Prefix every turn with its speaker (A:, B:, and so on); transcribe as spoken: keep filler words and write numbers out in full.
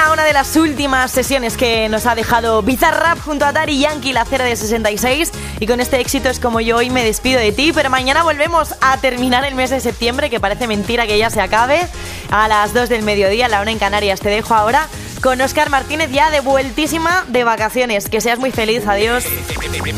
A: a una de las últimas sesiones que nos ha dejado Bizarrap junto a Daddy Yankee, la cera de sesenta y seis. Y con este éxito es como yo hoy me despido de ti. Pero mañana volvemos a terminar el mes de septiembre, que parece mentira que ya se acabe. A las dos del mediodía, la una en Canarias. Te dejo ahora con Óscar Martínez, ya de vueltísima de vacaciones. Que seas muy feliz. Adiós.